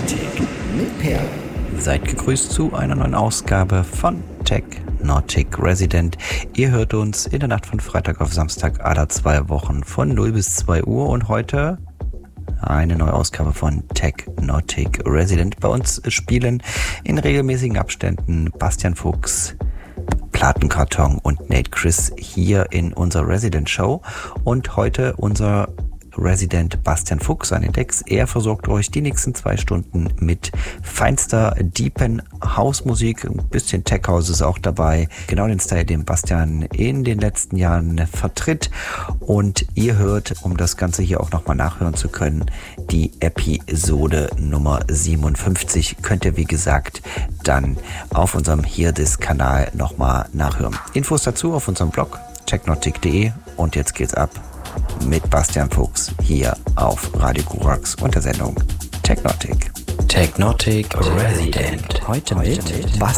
Technotic mit Per. Seid gegrüßt zu einer neuen Ausgabe von Technotic Resident. Ihr hört uns in der Nacht von Freitag auf Samstag aller 2 Wochen von 0 bis 2 Uhr und heute eine neue Ausgabe von Technotic Resident. Bei uns spielen in regelmäßigen Abständen Bastian Fuchs, Plattenkarton und Nate Chris hier in unserer Resident Show und heute unser Resident Bastian Fuchs an den Decks. Er versorgt euch die nächsten 2 Stunden mit feinster Deepen Hausmusik. Ein bisschen Tech House ist auch dabei. Genau den Style, den Bastian in den letzten Jahren vertritt. Und ihr hört, um das Ganze hier auch nochmal nachhören zu können, die Episode Nummer 57. Könnt ihr, wie gesagt, dann auf unserem Hear-This-Kanal nochmal nachhören. Infos dazu auf unserem Blog technotic.de und jetzt geht's ab mit Bastian Fuchs hier auf Radio Korax und der Sendung Technotic. Technotic Resident. Heute mit